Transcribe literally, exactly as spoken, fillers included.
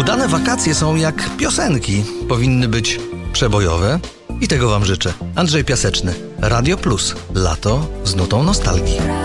Udane wakacje są jak piosenki. Powinny być przebojowe i tego Wam życzę. Andrzej Piaseczny, Radio Plus. Lato z nutą nostalgii.